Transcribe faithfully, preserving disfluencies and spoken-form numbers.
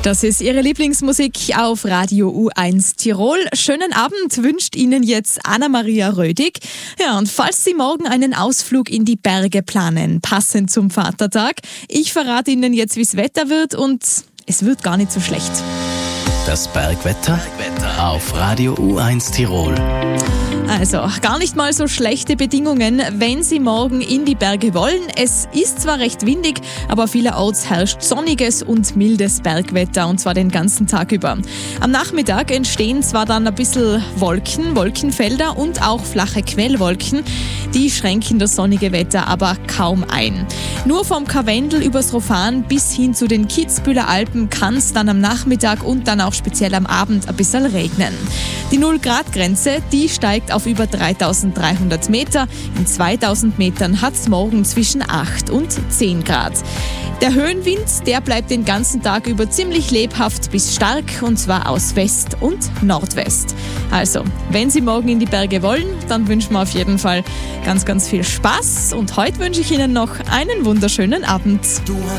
Das ist Ihre Lieblingsmusik auf Radio U eins Tirol. Schönen Abend wünscht Ihnen jetzt Anna-Maria Rödig. Ja, und falls Sie morgen einen Ausflug in die Berge planen, passend zum Vatertag, ich verrate Ihnen jetzt, wie es Wetter wird, und es wird gar nicht so schlecht. Das Bergwetter auf Radio U eins Tirol. Also, gar nicht mal so schlechte Bedingungen, wenn Sie morgen in die Berge wollen. Es ist zwar recht windig, aber vielerorts herrscht sonniges und mildes Bergwetter, und zwar den ganzen Tag über. Am Nachmittag entstehen zwar dann ein bisschen Wolken, Wolkenfelder und auch flache Quellwolken. Die schränken das sonnige Wetter aber kaum ein. Nur vom Karwendel übers Rofan bis hin zu den Kitzbüheler Alpen kann es dann am Nachmittag und dann auch speziell am Abend ein bisschen regnen. Die null-Grad-Grenze, die steigt auf über dreitausenddreihundert Meter. In zweitausend Metern hat es morgen zwischen acht und zehn Grad. Der Höhenwind, der bleibt den ganzen Tag über ziemlich lebhaft bis stark, und zwar aus West und Nordwest. Also, wenn Sie morgen in die Berge wollen, dann wünschen wir auf jeden Fall ganz, ganz viel Spaß. Und heute wünsche ich Ihnen noch einen wunderschönen Abend. Du hast